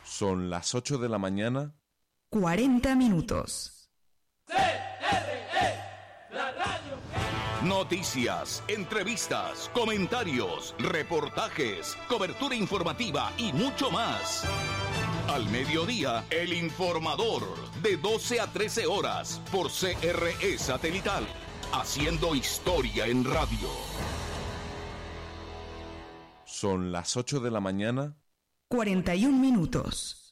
Son las 8 de la mañana. 40 minutos. Noticias, entrevistas, comentarios, reportajes, cobertura informativa y mucho más. Al mediodía, El Informador, de 12 a 13 horas, por CRE Satelital, haciendo historia en radio. Son las 8 de la mañana. 41 minutos.